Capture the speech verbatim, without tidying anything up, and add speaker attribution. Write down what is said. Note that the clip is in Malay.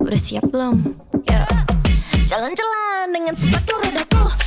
Speaker 1: Udah siap belum? Yo. Jalan-jalan dengan sepatu rodaku.